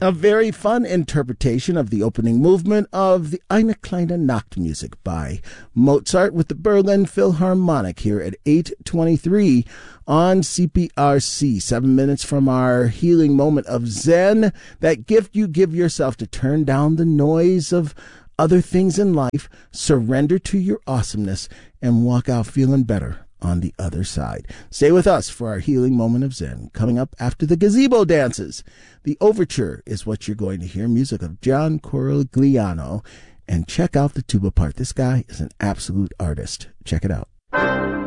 A very fun interpretation of the opening movement of the Eine kleine Nachtmusik by Mozart with the Berlin Philharmonic here at 8:23 on CPRC. 7 minutes from our healing moment of Zen, that gift you give yourself to turn down the noise of other things in life, surrender to your awesomeness, and walk out feeling better on the other side. Stay with us for our healing moment of Zen. Coming up after the gazebo dances, the overture is what you're going to hear, music of John Corigliano. And check out the tuba part. This guy is an absolute artist. Check it out.